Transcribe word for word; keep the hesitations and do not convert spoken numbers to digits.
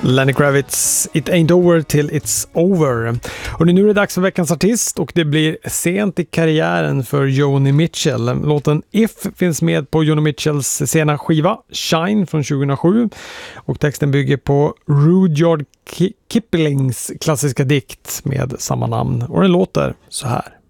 Lenny Kravitz, It Ain't Over Till It's Over. Och nu är det dags för veckans artist och det blir sent i karriären för Joni Mitchell. Låten If finns med på Joni Mitchells sena skiva Shine från tjugohundrasju och texten bygger på Rudyard Kiplings klassiska dikt med samma namn och den låter så här.